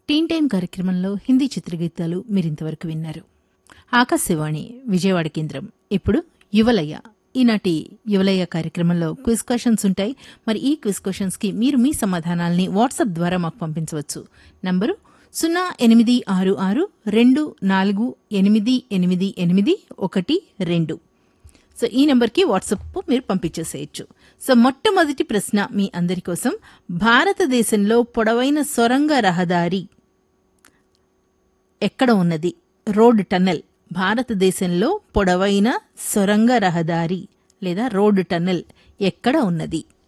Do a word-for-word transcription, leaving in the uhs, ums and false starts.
టీన్ time కార్యక్రమంలో హిందీ చిత్రగీతాలు మీరింతవరకు విన్నారు. ఆకాశవాణి విజయవాడ కేంద్రం. ఇప్పుడు యువలయ. ఈనాటి యువలయ కార్యక్రమంలో క్విజ్ క్వశ్చన్స్ ఉంటాయి. మరి ఈ క్విజ్ క్వశ్చన్స్కి మీరు మీ సమాధానాల్ని వాట్సాప్ ద్వారా మాకు పంపించవచ్చు. నంబరు సున్నా ఎనిమిది ఆరు ఆరు రెండు నాలుగు ఎనిమిది ఎనిమిది ఎనిమిది ఒకటి రెండు. సో ఈ నెంబర్కి వాట్సాప్ మీరు పంపించేసేయచ్చు. సో మొట్టమొదటి ప్రశ్న మీ అందరి కోసం. భారతదేశంలో పొడవైన సొరంగ రహదారి ఎక్కడ ఉన్నది? Road tunnel. భారతదేశంలో పొడవైన సొరంగ రహదారి లేదా రోడ్ టన్నెల్ ఎక్కడ ఉన్నది?